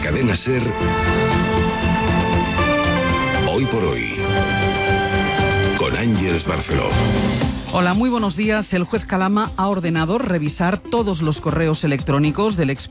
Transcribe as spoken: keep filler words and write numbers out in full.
Cadena SER, Hoy por Hoy, con Ángeles Barceló. Hola, muy buenos días. El juez Calama ha ordenado revisar todos los correos electrónicos del ex